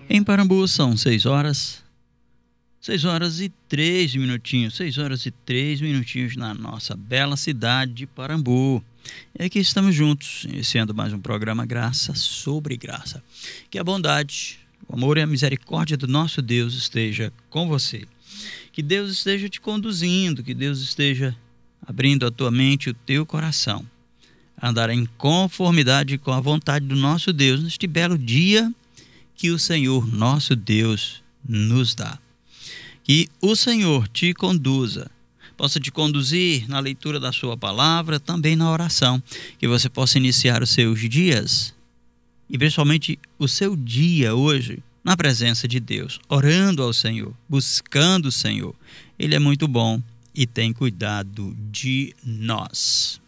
Em Parambu são 6 horas e 3 minutinhos. 6 horas e 3 minutinhos na nossa bela cidade de Parambu. E aqui estamos juntos, iniciando mais um programa Graça sobre Graça. Que a bondade, o amor e a misericórdia do nosso Deus esteja com você. Que Deus esteja te conduzindo, que Deus esteja abrindo a tua mente e o teu coração a andar em conformidade com a vontade do nosso Deus neste belo dia que o Senhor nosso Deus nos dá. Que o Senhor te conduza, possa te conduzir na leitura da sua palavra, também na oração, que você possa iniciar os seus dias e principalmente o seu dia hoje na presença de Deus, orando ao Senhor, buscando o Senhor. Ele é muito bom e tem cuidado de nós.